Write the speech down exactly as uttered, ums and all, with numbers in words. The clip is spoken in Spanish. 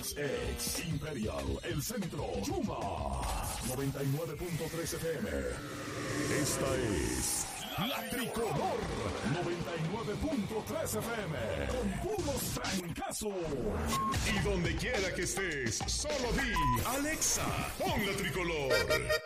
Ex, ex, Imperial, El Centro, Chuma, noventa y nueve punto tres F M. Esta es La Tricolor, noventa y nueve punto tres F M, con puros trancazos. Y donde quiera que estés, solo di, Alexa, pon La Tricolor.